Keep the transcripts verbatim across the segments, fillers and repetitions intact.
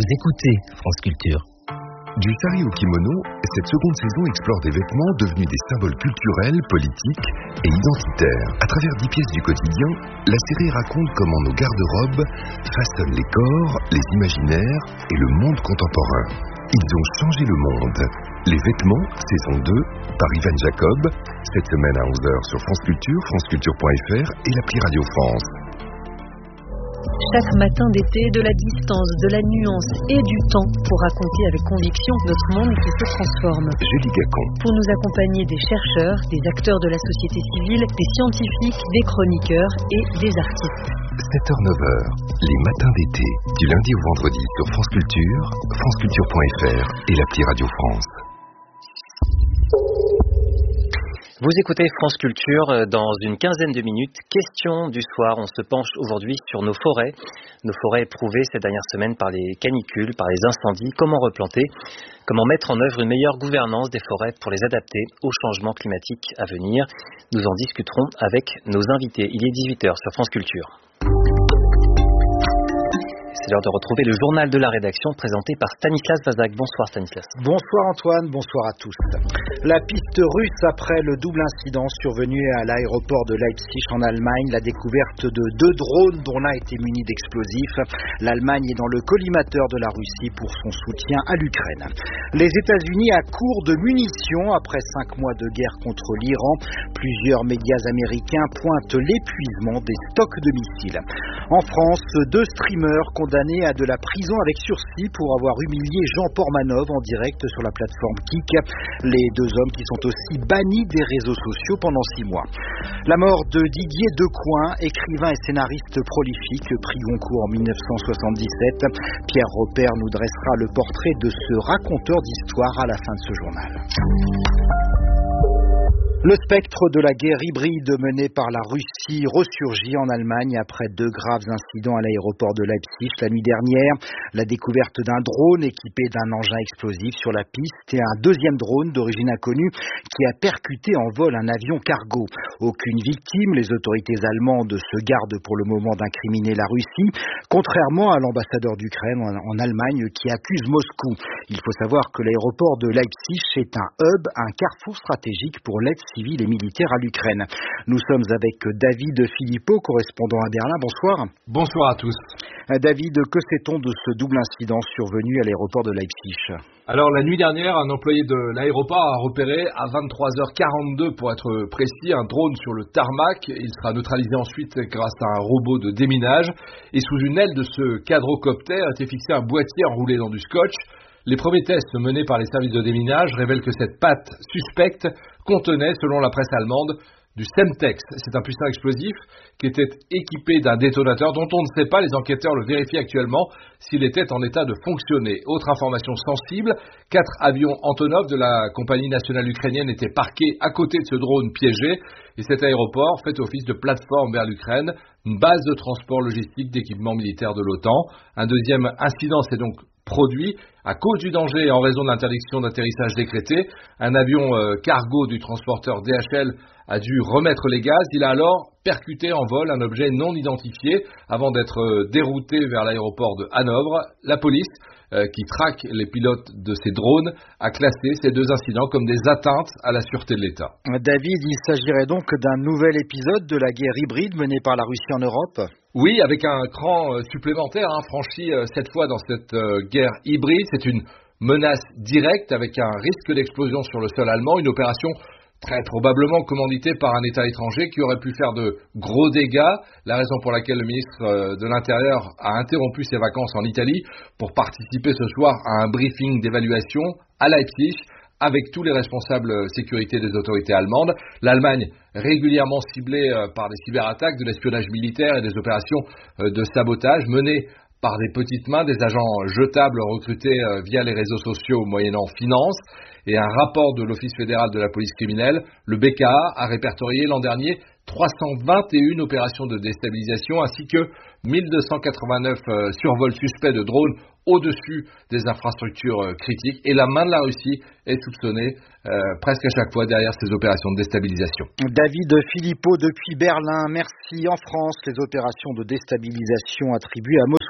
écoutez France Culture. Du sari au kimono, cette seconde saison explore des vêtements devenus des symboles culturels, politiques et identitaires. À travers dix pièces du quotidien, la série raconte comment nos garde-robes façonnent les corps, les imaginaires et le monde contemporain. Ils ont changé le monde. Les vêtements, saison deux, par Ivan Jacob, cette semaine à onze heures sur France Culture, franceculture point f r et l'appli Radio France. Chaque matin d'été, de la distance, de la nuance et du temps pour raconter avec conviction notre monde qui se transforme. Julie Gacon. Pour nous accompagner des chercheurs, des acteurs de la société civile, des scientifiques, des chroniqueurs et des artistes. sept heures neuf heures, les matins d'été, du lundi au vendredi sur France Culture, franceculture point f r et l'appli Radio France. Vous écoutez France Culture, dans une quinzaine de minutes, question du soir. On se penche aujourd'hui sur nos forêts. Nos forêts éprouvées ces dernières semaines par les canicules, par les incendies. Comment replanter ? Comment mettre en œuvre une meilleure gouvernance des forêts pour les adapter au changement climatique à venir ? Nous en discuterons avec nos invités. Il est dix-huit heures sur France Culture. C'est l'heure de retrouver le journal de la rédaction présenté par Stanislas Vazak. Bonsoir Stanislas. Bonsoir Antoine, bonsoir à tous. La piste russe après le double incident survenu à l'aéroport de Leipzig en Allemagne, la découverte de deux drones dont l'un était muni d'explosifs. L'Allemagne est dans le collimateur de la Russie pour son soutien à l'Ukraine. Les États-Unis à court de munitions après cinq mois de guerre contre l'Iran. Plusieurs médias américains pointent l'épuisement des stocks de missiles. En France, deux streamers condamnés à de la prison avec sursis pour avoir humilié Jean Portmanov en direct sur la plateforme Kik. Les deux hommes qui sont aussi bannis des réseaux sociaux pendant six mois. La mort de Didier Decoing, écrivain et scénariste prolifique, prix Goncourt en dix-neuf cent soixante-dix-sept. Pierre Robert nous dressera le portrait de ce raconteur d'histoire à la fin de ce journal. Le spectre de la guerre hybride menée par la Russie ressurgit en Allemagne après deux graves incidents à l'aéroport de Leipzig la nuit dernière. La découverte d'un drone équipé d'un engin explosif sur la piste et un deuxième drone d'origine inconnue qui a percuté en vol un avion cargo. Aucune victime, les autorités allemandes se gardent pour le moment d'incriminer la Russie, contrairement à l'ambassadeur d'Ukraine en, en Allemagne qui accuse Moscou. Il faut savoir que l'aéroport de Leipzig est un hub, un carrefour stratégique pour l'aide civile et militaire à l'Ukraine. Nous sommes avec David Philippot, correspondant à Berlin. Bonsoir. Bonsoir à tous. David, que sait-on de ce double incident survenu à l'aéroport de Leipzig ? Alors, la nuit dernière, un employé de l'aéroport a repéré à vingt-trois heures quarante-deux, pour être précis, un drone sur le tarmac. Il sera neutralisé ensuite grâce à un robot de déminage. Et sous une aile de ce quadrocoptère a été fixé un boîtier enroulé dans du scotch. Les premiers tests menés par les services de déminage révèlent que cette patte suspecte contenait, selon la presse allemande, du Semtex. C'est un puissant explosif qui était équipé d'un détonateur dont on ne sait pas, les enquêteurs le vérifient actuellement, s'il était en état de fonctionner. Autre information sensible, quatre avions Antonov de la compagnie nationale ukrainienne étaient parqués à côté de ce drone piégé et cet aéroport fait office de plateforme vers l'Ukraine, une base de transport logistique d'équipements militaires de l'OTAN. Un deuxième incident s'est donc produit à cause du danger et en raison de l'interdiction d'atterrissage décrétée. Un avion euh, cargo du transporteur D H L a dû remettre les gaz. Il a alors percuté en vol un objet non identifié avant d'être euh, dérouté vers l'aéroport de Hanovre. La police, euh, qui traque les pilotes de ces drones, a classé ces deux incidents comme des atteintes à la sûreté de l'État. David, il s'agirait donc d'un nouvel épisode de la guerre hybride menée par la Russie en Europe ? Oui, avec un cran euh, supplémentaire hein, franchi euh, cette fois dans cette euh, guerre hybride. C'est une menace directe avec un risque d'explosion sur le sol allemand, une opération très probablement commanditée par un État étranger qui aurait pu faire de gros dégâts. La raison pour laquelle le ministre euh, de l'Intérieur a interrompu ses vacances en Italie pour participer ce soir à un briefing d'évaluation à Leipzig avec tous les responsables sécurité des autorités allemandes. L'Allemagne, régulièrement ciblée par des cyberattaques, de l'espionnage militaire et des opérations de sabotage menées par des petites mains, des agents jetables recrutés via les réseaux sociaux moyennant finances. Et un rapport de l'Office fédéral de la police criminelle, le B K A, a répertorié l'an dernier trois cent vingt et une opérations de déstabilisation ainsi que mille deux cent quatre-vingt-neuf euh, survols suspects de drones au-dessus des infrastructures euh, critiques. Et la main de la Russie est soupçonnée euh, presque à chaque fois derrière ces opérations de déstabilisation. David Philippot depuis Berlin. Merci. En France, les opérations de déstabilisation attribuées à Moscou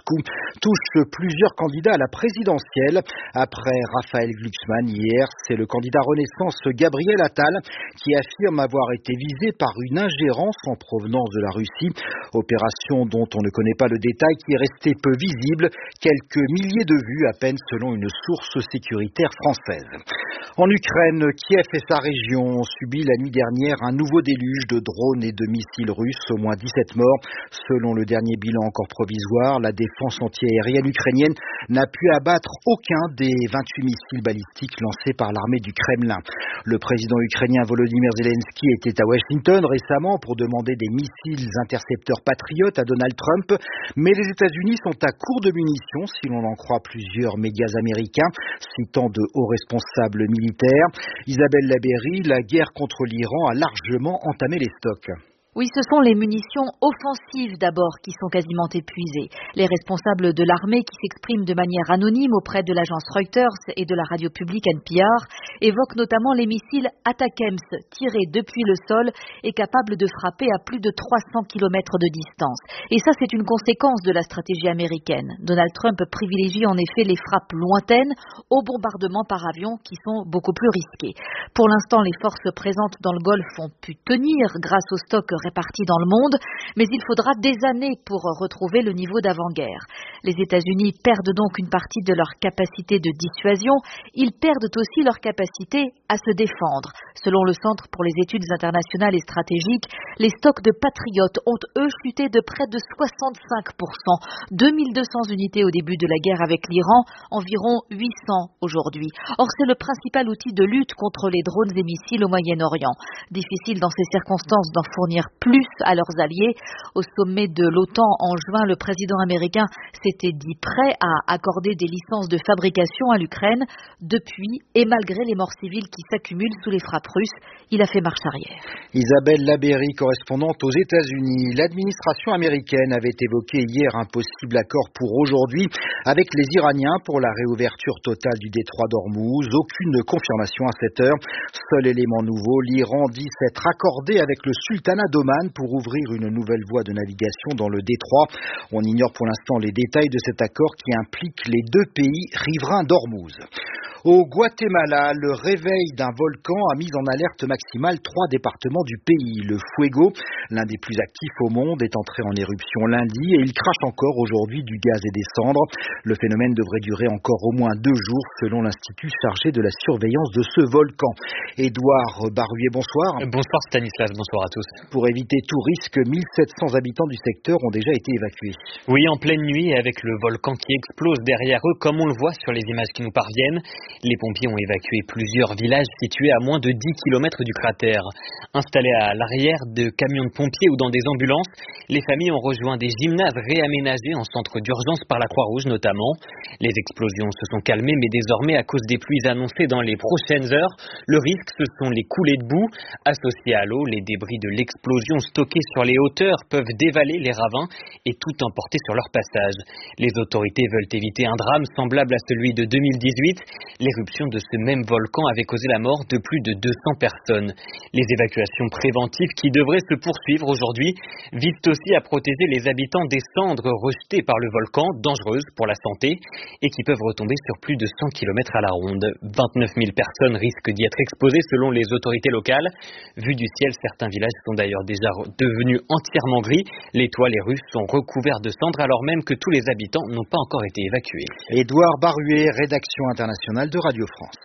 Moscou touche plusieurs candidats à la présidentielle. Après Raphaël Glucksmann hier, c'est le candidat Renaissance Gabriel Attal qui affirme avoir été visé par une ingérence en provenance de la Russie. Opération dont on ne connaît pas le détail, qui est restée peu visible. Quelques milliers de vues à peine selon une source sécuritaire française. En Ukraine, Kiev et sa région ont subi la nuit dernière un nouveau déluge de drones et de missiles russes, au moins dix-sept morts. Selon le dernier bilan encore provisoire, la défense antiaérienne ukrainienne n'a pu abattre aucun des vingt-huit missiles balistiques lancés par l'armée du Kremlin. Le président ukrainien Volodymyr Zelensky était à Washington récemment pour demander des missiles intercepteurs patriotes à Donald Trump, mais les États-Unis sont à court de munitions, si l'on en croit plusieurs médias américains, citant de hauts responsables militaires. Isabelle Labeyrie, la guerre contre l'Iran a largement entamé les stocks. Oui, ce sont les munitions offensives d'abord qui sont quasiment épuisées. Les responsables de l'armée qui s'expriment de manière anonyme auprès de l'agence Reuters et de la radio publique N P R évoquent notamment les missiles Atacms tirés depuis le sol et capables de frapper à plus de trois cents kilomètres de distance. Et ça, c'est une conséquence de la stratégie américaine. Donald Trump privilégie en effet les frappes lointaines aux bombardements par avion qui sont beaucoup plus risqués. Pour l'instant, les forces présentes dans le Golfe ont pu tenir grâce au stock répartis dans le monde, mais il faudra des années pour retrouver le niveau d'avant-guerre. Les États-Unis perdent donc une partie de leur capacité de dissuasion, ils perdent aussi leur capacité à se défendre. Selon le Centre pour les études internationales et stratégiques, les stocks de patriotes ont eux chuté de près de soixante-cinq pour cent, deux mille deux cents unités au début de la guerre avec l'Iran, environ huit cents aujourd'hui. Or, c'est le principal outil de lutte contre les drones et missiles au Moyen-Orient. Difficile dans ces circonstances d'en fournir plus à leurs alliés. Au sommet de l'OTAN en juin, le président américain s'était dit prêt à accorder des licences de fabrication à l'Ukraine. Depuis, et malgré les morts civiles qui s'accumulent sous les frappes russes, il a fait marche arrière. Isabelle Labeyrie, correspondante aux États-Unis. L'administration américaine avait évoqué hier un possible accord pour aujourd'hui avec les Iraniens pour la réouverture totale du détroit d'Ormuz. Aucune confirmation à cette heure. Seul élément nouveau, l'Iran dit s'être accordé avec le sultanat d'Oman pour ouvrir une nouvelle voie de navigation dans le détroit. On ignore pour l'instant les détails de cet accord qui implique les deux pays riverains d'Ormuz. Au Guatemala, le réveil d'un volcan a mis en alerte maximale trois départements du pays. Le Fuego, l'un des plus actifs au monde, est entré en éruption lundi et il crache encore aujourd'hui du gaz et des cendres. Le phénomène devrait durer encore au moins deux jours selon l'institut chargé de la surveillance de ce volcan. Édouard Baruet, bonsoir. Bonsoir Stanislas, bonsoir à tous. Pour éviter tout risque, mille sept cents habitants du secteur ont déjà été évacués. Oui, en pleine nuit avec le volcan qui explose derrière eux, comme on le voit sur les images qui nous parviennent. Les pompiers ont évacué plusieurs villages situés à moins de dix kilomètres du cratère. Installés à l'arrière de camions de pompiers ou dans des ambulances, les familles ont rejoint des gymnases réaménagés en centre d'urgence par la Croix-Rouge notamment. Les explosions se sont calmées, mais désormais, à cause des pluies annoncées dans les prochaines heures, le risque, ce sont les coulées de boue. Associés à l'eau, les débris de l'explosion stockés sur les hauteurs peuvent dévaler les ravins et tout emporter sur leur passage. Les autorités veulent éviter un drame semblable à celui de deux mille dix-huit. L'éruption de ce même volcan avait causé la mort de plus de deux cents personnes. Les évacuations préventives qui devraient se poursuivre aujourd'hui visent aussi à protéger les habitants des cendres rejetées par le volcan, dangereuses pour la santé, et qui peuvent retomber sur plus de cent kilomètres à la ronde. vingt-neuf mille personnes risquent d'y être exposées selon les autorités locales. Vu du ciel, certains villages sont d'ailleurs déjà devenus entièrement gris. Les toits, les rues sont recouverts de cendres alors même que tous les habitants n'ont pas encore été évacués. Édouard Baruet, rédaction internationale de Radio France.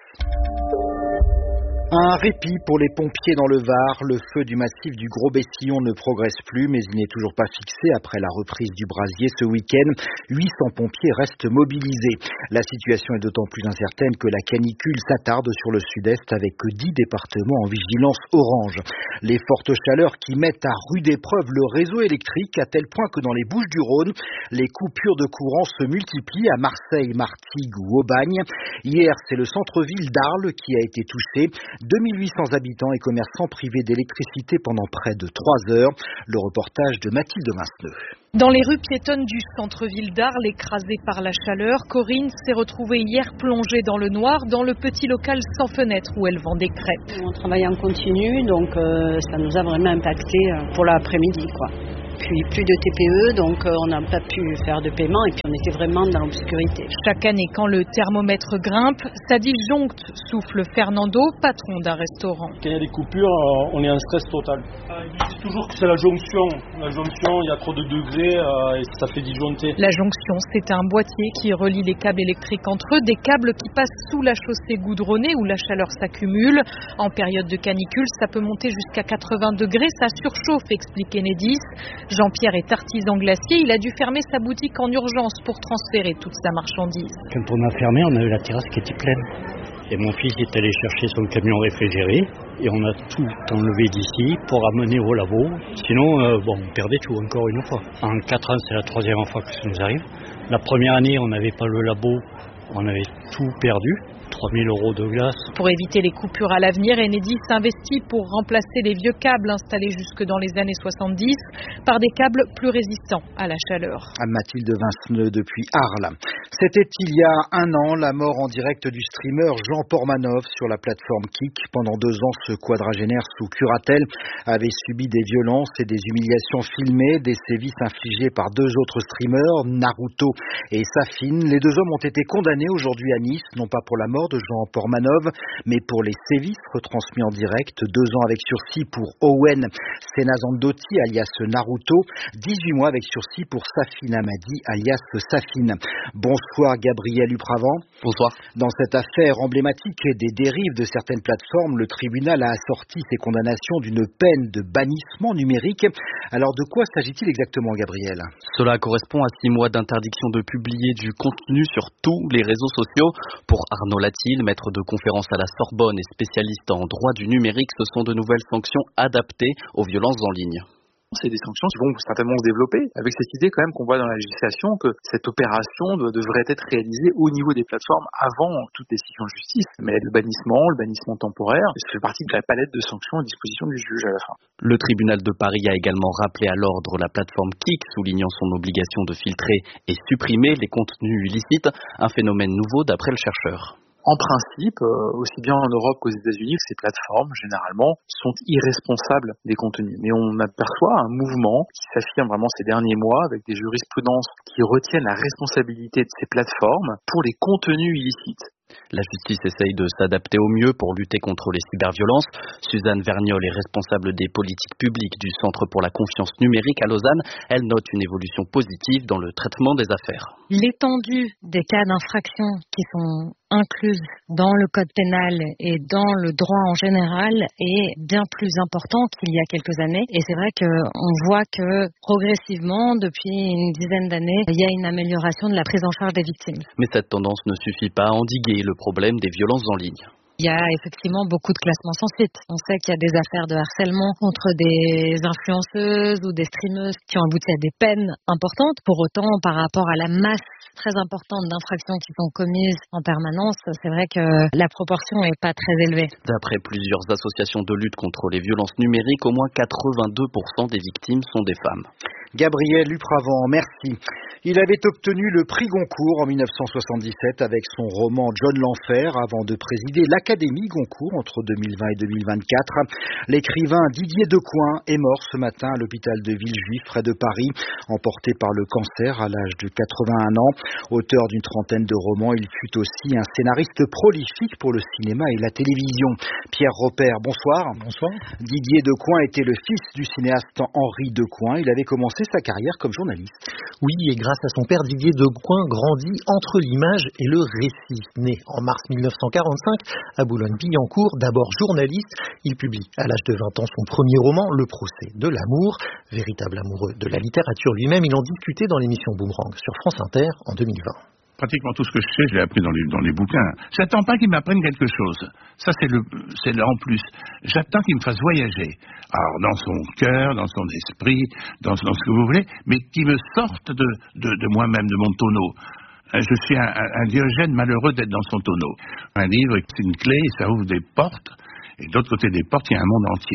Un répit pour les pompiers dans le Var. Le feu du massif du Gros Bessillon ne progresse plus, mais il n'est toujours pas fixé après la reprise du brasier ce week-end. huit cents pompiers restent mobilisés. La situation est d'autant plus incertaine que la canicule s'attarde sur le sud-est avec dix départements en vigilance orange. Les fortes chaleurs qui mettent à rude épreuve le réseau électrique à tel point que dans les Bouches-du-Rhône, les coupures de courant se multiplient à Marseille, Martigues ou Aubagne. Hier, c'est le centre-ville d'Arles qui a été touché. deux mille huit cents habitants et commerçants privés d'électricité pendant près de trois heures. Le reportage de Mathilde Vinceneux. Dans les rues piétonnes du centre-ville d'Arles, écrasées par la chaleur, Corinne s'est retrouvée hier plongée dans le noir dans le petit local sans fenêtre où elle vend des crêpes. On travaille en continu, donc euh, ça nous a vraiment impacté pour l'après-midi, quoi. puis plus de T P E, donc on n'a pas pu faire de paiement et puis on était vraiment dans l'obscurité. Chaque année, quand le thermomètre grimpe, ça disjoncte, souffle Fernando, patron d'un restaurant. Quand il y a des coupures, on est en stress total. Ils disent toujours que c'est la jonction. La jonction, il y a trop de degrés euh, et ça fait disjoncter. La jonction, c'est un boîtier qui relie les câbles électriques entre eux, des câbles qui passent sous la chaussée goudronnée où la chaleur s'accumule. En période de canicule, ça peut monter jusqu'à quatre-vingts degrés, ça surchauffe, explique Enedis. Jean-Pierre est artisan glacier, il a dû fermer sa boutique en urgence pour transférer toute sa marchandise. Quand on a fermé, on a eu la terrasse qui était pleine. Et mon fils est allé chercher son camion réfrigéré et on a tout enlevé d'ici pour amener au labo. Sinon, euh, bon, on perdait tout encore une fois. En quatre ans, c'est la troisième fois que ça nous arrive. La première année, on n'avait pas le labo, on avait tout perdu. trois mille euros de glace. Pour éviter les coupures à l'avenir, Enedis s'investit pour remplacer les vieux câbles installés jusque dans les années soixante-dix par des câbles plus résistants à la chaleur. À Mathilde Vinceneux depuis Arles. C'était il y a un an la mort en direct du streamer Jean Portmanov sur la plateforme Kik. Pendant deux ans, ce quadragénaire sous curatelle avait subi des violences et des humiliations filmées, des sévices infligés par deux autres streamers, Naruto et Safine. Les deux hommes ont été condamnés aujourd'hui à Nice, non pas pour la mort de Jean Portmanov, mais pour les sévices retransmis en direct. Deux ans avec sursis pour Owen Senazandotti, alias Naruto. dix-huit mois avec sursis pour Safine Hamadi, alias Safine. Bonsoir Gabriel Upravant. Bonsoir. Dans cette affaire emblématique des dérives de certaines plateformes, le tribunal a assorti ses condamnations d'une peine de bannissement numérique. Alors de quoi s'agit-il exactement, Gabriel ? Cela correspond à six mois d'interdiction de publier du contenu sur tous les réseaux sociaux. Pour Arnaud Latil, maître de conférence à la Sorbonne et spécialiste en droit du numérique, ce sont de nouvelles sanctions adaptées aux violences en ligne. C'est des sanctions qui vont certainement se développer, avec cette idée quand même qu'on voit dans la législation que cette opération devrait être réalisée au niveau des plateformes avant toute décision de justice. Mais le bannissement, le bannissement temporaire, ça fait partie de la palette de sanctions à disposition du juge à la fin. Le tribunal de Paris a également rappelé à l'ordre la plateforme Kik, soulignant son obligation de filtrer et supprimer les contenus illicites, un phénomène nouveau d'après le chercheur. En principe, euh, aussi bien en Europe qu'aux États-Unis, ces plateformes, généralement, sont irresponsables des contenus. Mais on aperçoit un mouvement qui s'affirme vraiment ces derniers mois avec des jurisprudences qui retiennent la responsabilité de ces plateformes pour les contenus illicites. La justice essaye de s'adapter au mieux pour lutter contre les cyberviolences. Suzanne Vergnol est responsable des politiques publiques du Centre pour la confiance numérique à Lausanne. Elle note une évolution positive dans le traitement des affaires. L'étendue des cas d'infraction qui sont incluses dans le code pénal et dans le droit en général est bien plus important qu'il y a quelques années. Et c'est vrai qu'on voit que progressivement, depuis une dizaine d'années, il y a une amélioration de la prise en charge des victimes. Mais cette tendance ne suffit pas à endiguer le problème des violences en ligne. Il y a effectivement beaucoup de classements sans suite. On sait qu'il y a des affaires de harcèlement contre des influenceuses ou des streameuses qui ont abouti à des peines importantes. Pour autant, par rapport à la masse très importante d'infractions qui sont commises en permanence, c'est vrai que la proportion n'est pas très élevée. D'après plusieurs associations de lutte contre les violences numériques, au moins quatre-vingt-deux pour cent des victimes sont des femmes. Gabriel Upravant, merci. Il avait obtenu le prix Goncourt en mille neuf cent soixante-dix-sept avec son roman John l'Enfer avant de présider l'Académie Goncourt entre deux mille vingt et deux mille vingt-quatre. L'écrivain Didier Decoing est mort ce matin à l'hôpital de Villejuif près de Paris, emporté par le cancer à l'âge de quatre-vingt-un ans. Auteur d'une trentaine de romans, il fut aussi un scénariste prolifique pour le cinéma et la télévision. Pierre Robert, bonsoir. Bonsoir. Didier Decoing était le fils du cinéaste Henri Decoing. Il avait commencé sa carrière comme journaliste. Oui, et grâce à son père, Didier Decoing grandit entre l'image et le récit. Né en mars mille neuf cent quarante-cinq à Boulogne-Billancourt, d'abord journaliste, il publie à l'âge de vingt ans son premier roman, Le procès de l'amour. Véritable amoureux de la littérature lui-même, il en discutait dans l'émission Boomerang sur France Inter en deux mille vingt. Pratiquement tout ce que je sais, je l'ai appris dans les, dans les bouquins. J'attends pas qu'ils m'apprennent quelque chose. Ça, c'est le, c'est là en plus. J'attends qu'ils me fassent voyager. Alors, dans son cœur, dans son esprit, dans, dans ce que vous voulez, mais qu'ils me sortent de, de, de moi-même, de mon tonneau. Je suis un, un Diogène malheureux d'être dans son tonneau. Un livre, c'est une clé, ça ouvre des portes. Et de l'autre côté des portes, il y a un monde entier.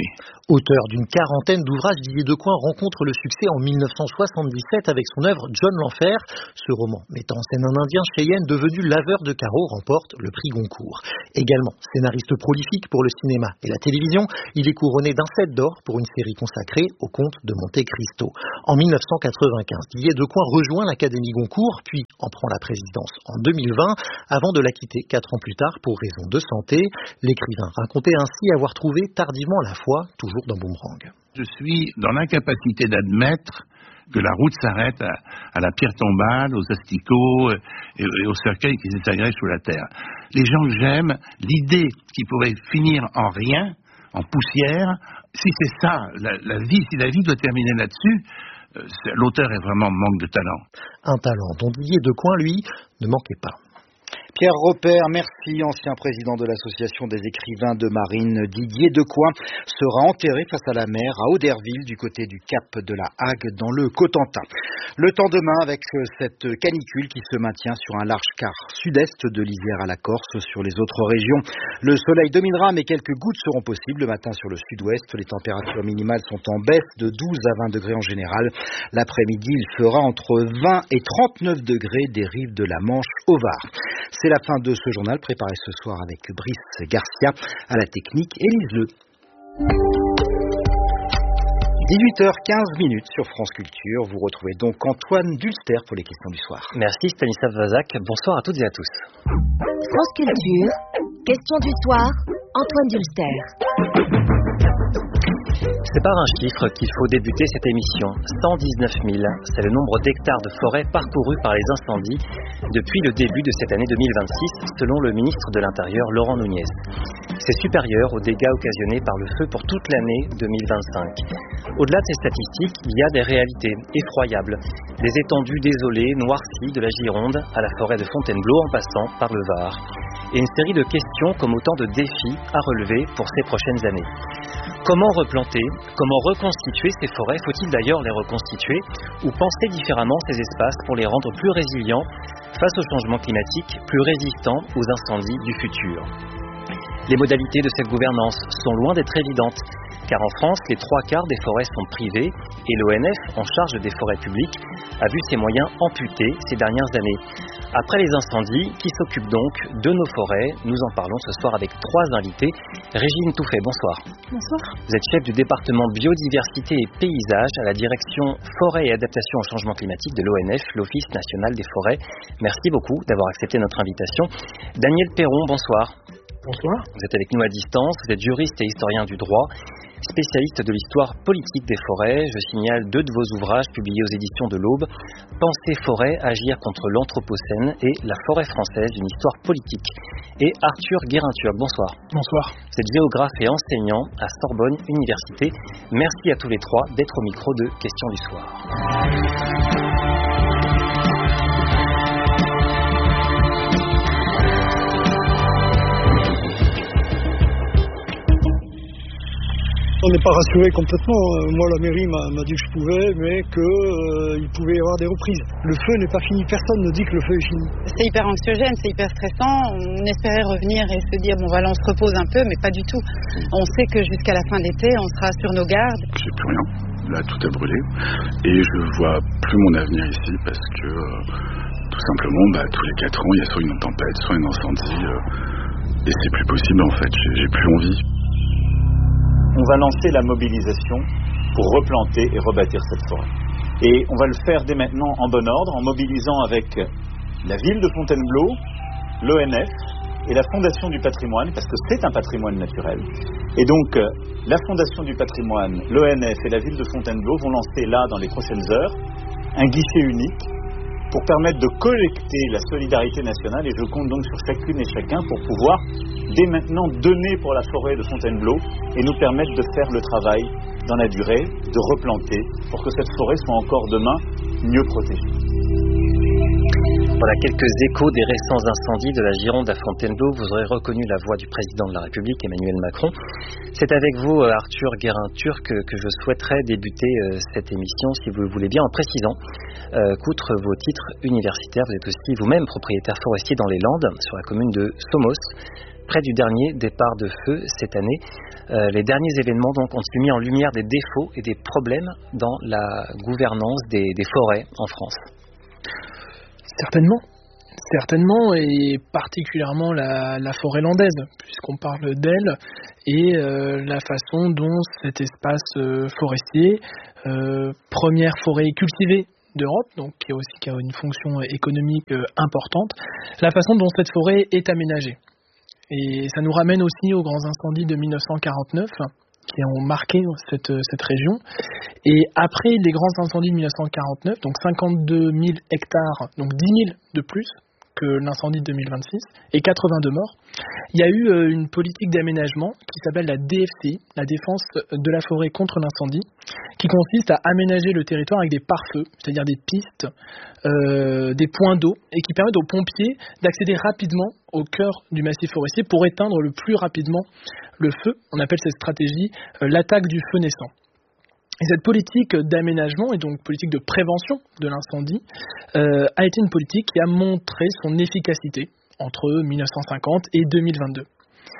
Auteur d'une quarantaine d'ouvrages, Didier Decoing rencontre le succès en mille neuf cent soixante-dix-sept avec son œuvre John l'Enfer. Ce roman, mettant en scène un Indien Cheyenne devenu laveur de carreaux, remporte le prix Goncourt. Également scénariste prolifique pour le cinéma et la télévision, il est couronné d'un sept d'or pour une série consacrée au comte de Monte Cristo. En mille neuf cent quatre-vingt-quinze, Didier Decoing rejoint l'Académie Goncourt, puis en prend la présidence en deux mille vingt, avant de la quitter quatre ans plus tard pour raison de santé. L'écrivain racontait ainsi avoir trouvé tardivement la foi, toujours dans Boomerang. Je suis dans l'incapacité d'admettre que la route s'arrête à, à la pierre tombale, aux asticots et, et aux cercueils qui s'étagrègent sous la terre. Les gens que j'aime, l'idée qu'ils pourraient finir en rien, en poussière, si c'est ça, la, la vie, si la vie doit terminer là-dessus, euh, l'auteur est vraiment en manque de talent. Un talent dont Didier Decoing, lui, ne manquait pas. Pierre Robert, merci. Ancien président de l'association des écrivains de marine, Didier Decoing sera enterré face à la mer à Auderville du côté du cap de la Hague dans le Cotentin. Le temps demain avec cette canicule qui se maintient sur un large quart sud-est de l'Isère à la Corse. Sur les autres régions, le soleil dominera mais quelques gouttes seront possibles le matin sur le sud-ouest. Les températures minimales sont en baisse de douze à vingt degrés en général. L'après-midi, il fera entre vingt et trente-neuf degrés des rives de la Manche au Var. C'est la fin de ce journal préparé ce soir avec Brice Garcia, à la technique Élise Le. dix-huit heures quinze minutes sur France Culture. Vous retrouvez donc Antoine Dulster pour les questions du soir. Merci Stanislas Vazak. Bonsoir à toutes et à tous. France Culture, questions du soir, Antoine Dulster. C'est par un chiffre qu'il faut débuter cette émission. cent dix-neuf mille, c'est le nombre d'hectares de forêt parcourus par les incendies depuis le début de cette année deux mille vingt-six, selon le ministre de l'Intérieur Laurent Nunez. C'est supérieur aux dégâts occasionnés par le feu pour toute l'année deux mille vingt-cinq. Au-delà de ces statistiques, il y a des réalités effroyables. Des étendues désolées, noircies de la Gironde à la forêt de Fontainebleau en passant par le Var. Et une série de questions comme autant de défis à relever pour ces prochaines années. Comment replanter? Comment reconstituer ces forêts? Faut-il d'ailleurs les reconstituer ou penser différemment ces espaces pour les rendre plus résilients face au changement climatique, plus résistants aux incendies du futur? Les modalités de cette gouvernance sont loin d'être évidentes, car en France, les trois quarts des forêts sont privées et l'O N F, en charge des forêts publiques, a vu ses moyens amputés ces dernières années. Après les incendies, qui s'occupent donc de nos forêts? Nous en parlons ce soir avec trois invités. Régine Touffet, bonsoir. Bonsoir. Vous êtes chef du département biodiversité et paysage à la direction forêt et adaptation au changement climatique de l'O N F, l'Office national des forêts. Merci beaucoup d'avoir accepté notre invitation. Daniel Perron, bonsoir. Bonsoir. Vous êtes avec nous à distance, vous êtes juriste et historien du droit, spécialiste de l'histoire politique des forêts. Je signale deux de vos ouvrages publiés aux éditions de l'Aube, Penser forêt, agir contre l'anthropocène et La forêt française, une histoire politique. Et Arthur Guérin-Turc, bonsoir. Bonsoir. Vous êtes géographe et enseignant à Sorbonne Université. Merci à tous les trois d'être au micro de Questions du soir. On n'est pas rassuré complètement. Moi, la mairie m'a dit que je pouvais, mais qu'il euh, pouvait y avoir des reprises. Le feu n'est pas fini. Personne ne dit que le feu est fini. C'est hyper anxiogène, c'est hyper stressant. On espérait revenir et se dire, bon voilà, on se repose un peu, mais pas du tout. On sait que jusqu'à la fin de l'été, on sera sur nos gardes. J'ai plus rien. Là, tout a brûlé. Et je vois plus mon avenir ici parce que, euh, tout simplement, bah, tous les quatre ans, il y a soit une tempête, soit un incendie. Euh, et c'est plus possible, en fait. J'ai plus envie. On va lancer la mobilisation pour replanter et rebâtir cette forêt. Et on va le faire dès maintenant en bon ordre, en mobilisant avec la ville de Fontainebleau, l'O N F et la Fondation du patrimoine, parce que c'est un patrimoine naturel. Et donc, la Fondation du patrimoine, l'O N F et la ville de Fontainebleau vont lancer là, dans les prochaines heures, un guichet unique pour permettre de collecter la solidarité nationale. Et je compte donc sur chacune et chacun pour pouvoir dès maintenant donner pour la forêt de Fontainebleau et nous permettre de faire le travail dans la durée, de replanter pour que cette forêt soit encore demain mieux protégée. Voilà quelques échos des récents incendies de la Gironde à Fontainebleau. Vous aurez reconnu la voix du président de la République, Emmanuel Macron. C'est avec vous, Arthur Guérin-Turc, que je souhaiterais débuter cette émission, si vous le voulez bien, en précisant euh, qu'outre vos titres universitaires, vous êtes aussi vous-même propriétaire forestier dans les Landes, sur la commune de Somos. près du dernier départ de feu cette année. Euh, les derniers événements donc ont mis en lumière des défauts et des problèmes dans la gouvernance des, des forêts en France. Certainement. Certainement, et particulièrement la, la forêt landaise, puisqu'on parle d'elle, et euh, la façon dont cet espace euh, forestier, euh, première forêt cultivée d'Europe, donc qui a aussi qui a une fonction économique euh, importante, la façon dont cette forêt est aménagée. Et ça nous ramène aussi aux grands incendies de mille neuf cent quarante-neuf, qui ont marqué cette, cette région. Et après les grands incendies de mille neuf cent quarante-neuf, donc cinquante-deux mille hectares, donc dix mille de plus que l'incendie de deux mille vingt-six, et quatre-vingt-deux morts, il y a eu euh, une politique d'aménagement qui s'appelle la D F C I, la défense de la forêt contre l'incendie, qui consiste à aménager le territoire avec des pare-feux, c'est-à-dire des pistes, euh, des points d'eau, et qui permettent aux pompiers d'accéder rapidement au cœur du massif forestier pour éteindre le plus rapidement le feu. On appelle cette stratégie euh, l'attaque du feu naissant. Et cette politique d'aménagement et donc politique de prévention de l'incendie euh, a été une politique qui a montré son efficacité entre mille neuf cent cinquante et deux mille vingt-deux.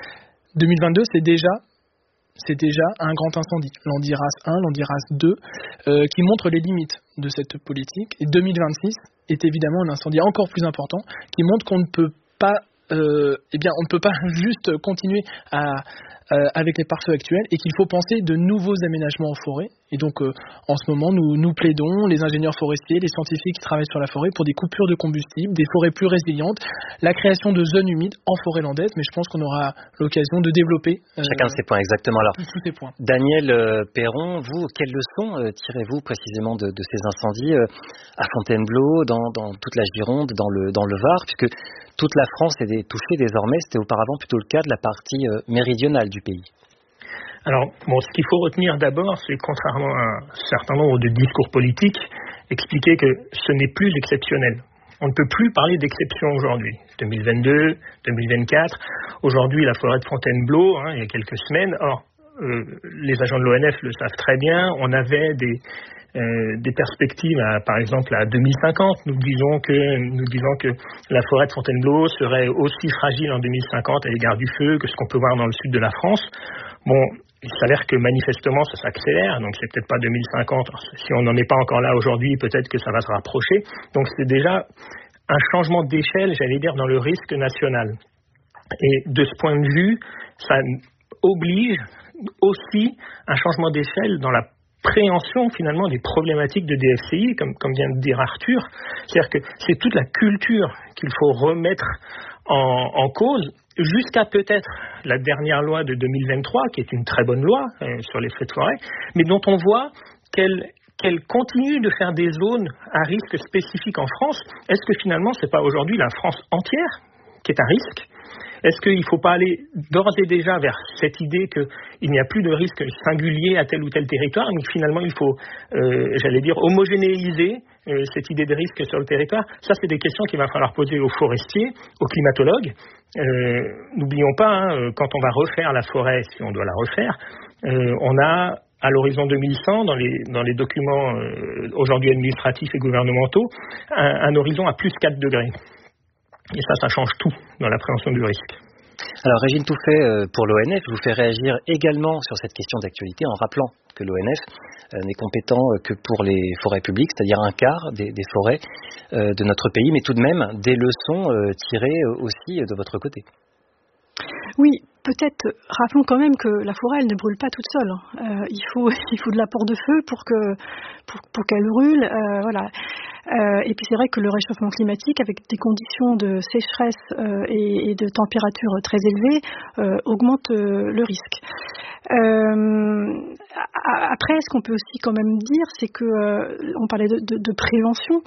deux mille vingt-deux, c'est déjà, c'est déjà un grand incendie, l'Andiras un, l'Andiras deux, euh, qui montre les limites de cette politique. Et deux mille vingt-six est évidemment un incendie encore plus important qui montre qu'on ne peut pas, euh, eh bien, on ne peut pas juste continuer à Euh, avec les pare-feux actuels, et qu'il faut penser de nouveaux aménagements en forêt. Et donc, euh, en ce moment, nous, nous plaidons, les ingénieurs forestiers, les scientifiques qui travaillent sur la forêt, pour des coupures de combustible, des forêts plus résilientes, la création de zones humides en forêt landaise, mais je pense qu'on aura l'occasion de développer euh, chacun de ces points, exactement. Alors, tous ces points. Daniel euh, Perron, vous, quelles leçons euh, tirez-vous précisément de, de ces incendies euh, à Fontainebleau, dans, dans toute la Gironde, dans le, dans le Var, puisque toute la France est touchée désormais, c'était auparavant plutôt le cas de la partie euh, méridionale du pays. Alors, bon, ce qu'il faut retenir d'abord, c'est contrairement à un certain nombre de discours politiques, expliquer que ce n'est plus exceptionnel. On ne peut plus parler d'exception aujourd'hui. deux mille vingt-deux, deux mille vingt-quatre, aujourd'hui la forêt de Fontainebleau, hein, il y a quelques semaines, or, euh, les agents de l'O N F le savent très bien, on avait des... Euh, des perspectives, à, par exemple à deux mille cinquante, nous disons que nous disons que la forêt de Fontainebleau serait aussi fragile en deux mille cinquante à l'égard du feu que ce qu'on peut voir dans le sud de la France. Bon, il s'avère que manifestement ça s'accélère, donc c'est peut-être pas deux mille cinquante. Si on n'en est pas encore là aujourd'hui, peut-être que ça va se rapprocher. Donc c'est déjà un changement d'échelle, j'allais dire, dans le risque national. Et de ce point de vue, ça oblige aussi un changement d'échelle dans la préhension finalement des problématiques de D F C I, comme, comme vient de dire Arthur. C'est-à-dire que c'est toute la culture qu'il faut remettre en, en cause, jusqu'à peut-être la dernière loi de deux mille vingt-trois, qui est une très bonne loi euh, sur les feux de forêt, mais dont on voit qu'elle, qu'elle continue de faire des zones à risque spécifique en France. Est-ce que finalement c'est pas aujourd'hui la France entière qui est à risque ? Est-ce qu'il ne faut pas aller d'ores et déjà vers cette idée qu'il n'y a plus de risque singulier à tel ou tel territoire, mais finalement il faut, euh, j'allais dire, homogénéiser euh, cette idée de risque sur le territoire? Ça, c'est des questions qu'il va falloir poser aux forestiers, aux climatologues. Euh, n'oublions pas, hein, quand on va refaire la forêt, si on doit la refaire, euh, on a à l'horizon deux mille cent, dans les, dans les documents euh, aujourd'hui administratifs et gouvernementaux, un, un horizon à plus quatre degrés. Et ça, ça change tout dans l'appréhension du risque. Alors, Régine Touffet, pour l'O N F, je vous fais réagir également sur cette question d'actualité en rappelant que l'O N F n'est compétent que pour les forêts publiques, c'est-à-dire un quart des, des forêts de notre pays, mais tout de même des leçons tirées aussi de votre côté. Oui, peut-être rappelons quand même que la forêt, elle ne brûle pas toute seule. Euh, il faut, il faut de l'apport de feu pour que, pour, pour qu'elle brûle. Euh, voilà. Euh, et puis c'est vrai que le réchauffement climatique, avec des conditions de sécheresse euh, et, et de température très élevées, euh, augmente euh, le risque. Euh, après, ce qu'on peut aussi quand même dire, c'est que euh, on parlait de, de, de prévention.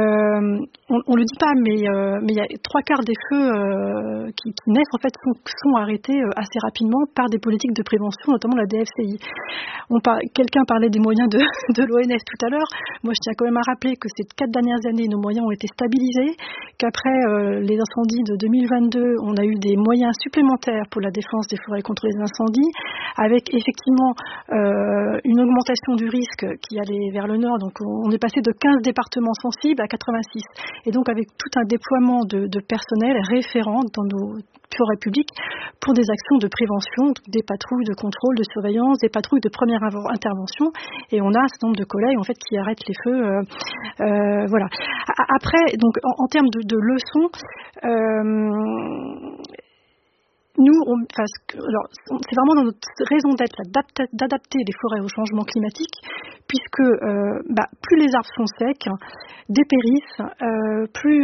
Euh, on, on le dit pas, mais euh, mais il y a trois quarts des feux euh, qui, qui naissent en fait sont, sont arrêtés assez rapidement par des politiques de prévention, notamment la D F C I. On par... Quelqu'un parlait des moyens de, de l'O N F tout à l'heure. Moi, je tiens quand même à rappeler que ces quatre dernières années, nos moyens ont été stabilisés, qu'après euh, les incendies de deux mille vingt-deux, on a eu des moyens supplémentaires pour la défense des forêts contre les incendies, avec effectivement euh, une augmentation du risque qui allait vers le nord. Donc, on est passé de quinze départements sensibles à quatre-vingt-six. Et donc, avec tout un déploiement de, de personnel référent dans nos forêts publiques pour des actions de prévention, des patrouilles de contrôle, de surveillance, des patrouilles de première intervention. Et on a un certain nombre de collègues en fait qui arrêtent les feux. Euh, euh, voilà. Après, donc en, en termes de, de leçons. Euh, Nous, on, enfin, alors, c'est vraiment dans notre raison d'être là, d'adapter les forêts au changement climatique, puisque euh, bah, plus les arbres sont secs, dépérissent, euh, plus